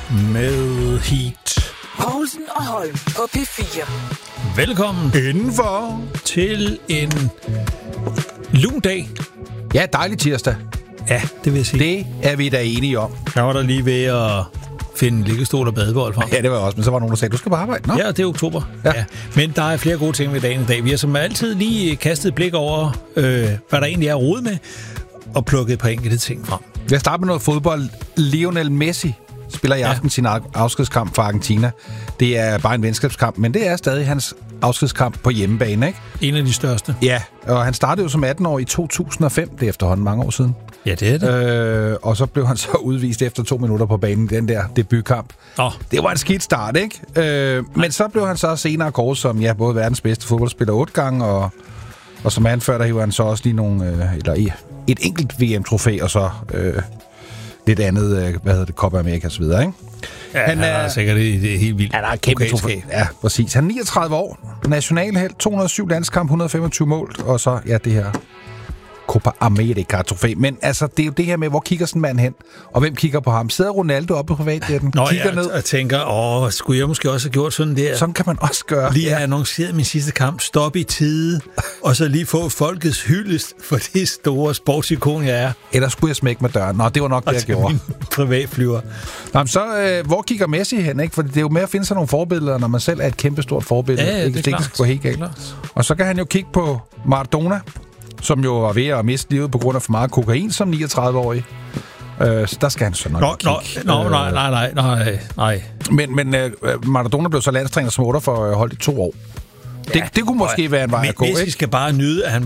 med Heat. Poulsen og Holm på P4. Velkommen indenfor til en lun dag. Ja, dejlig tirsdag. Ja, det vil jeg sige. Det er vi da enige om. Jeg var der lige ved at finde liggestol og badebold frem. Ja, det var også, men så var nogen, der sagde, du skal på arbejde. Nå? Ja, det er oktober. Ja. Men der er flere gode ting ved dagen i dag. Vi har som altid lige kastet et blik over, hvad der egentlig er at rode med, og plukket et par enkelte ting frem. Jeg starter med noget fodbold. Lionel Messi spiller i aften sin afskedskamp for Argentina. Det er bare en venskabskamp, men det er stadig hans afskedskamp på hjemmebane, ikke? En af de største. Ja, og han startede jo som 18-år i 2005. Det er efterhånden mange år siden. Ja, det er det. Og så blev han så udvist efter 2 minutter på banen, den der debutkamp. Det var en skidt start, ikke? Men så blev han så senere kåret som både verdens bedste fodboldspiller 8 gange, og som anfører, der hiver han så også lige et enkelt VM-trofæ, og så lidt andet, Copa America og så videre, ikke? Ja, han er sikkert det er helt vildt. Han er kæmpe trofæ. Ja, præcis. Han er 39 år, nationalhelt, 207 landskamp, 125 mål, og så, det her Copa America-trofæ. Men altså, det er jo det her med, hvor kigger sådan en mand hen, og hvem kigger på ham? Sidder Ronaldo oppe på privatjetten, kigger ned og tænker, skulle jeg måske også have gjort sådan der? Sådan kan man også gøre. Lige have annonceret min sidste kamp, stop i tide, og så lige få folkets hyldest for det store sportsikon, jeg er. Eller skulle jeg smække med døren? Nå, det var nok det, jeg gjorde. Min privatflyver. Nå, så hvor kigger Messi hen, ikke? For det er jo med at finde sig nogle forbilleder, når man selv er et kæmpestort forbillede. Ja, det er klart. Gå helt galt. Og så kan han jo kigge på Maradona, som jo var ved at miste livet på grund af for meget kokain som 39-årig. Så der skal han så nok kigge. Nej. Men Maradona blev så landstræner som 8 for holdt i 2 år. Det kunne måske være en vej at gå, ikke? Messi skal bare nyde, at han